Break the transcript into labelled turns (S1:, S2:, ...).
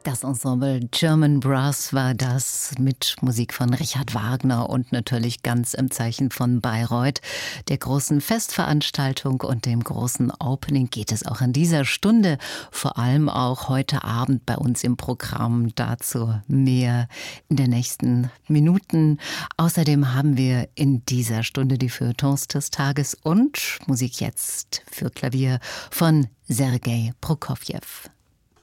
S1: Das Ensemble German Brass war das mit Musik von Richard Wagner und natürlich ganz im Zeichen von Bayreuth, der großen Festveranstaltung und dem großen Opening geht es auch in dieser Stunde, vor allem auch heute Abend bei uns im Programm. Dazu mehr in den nächsten Minuten. Außerdem haben wir in dieser Stunde die Feuilletons des Tages und Musik jetzt für Klavier von Sergei Prokofjew.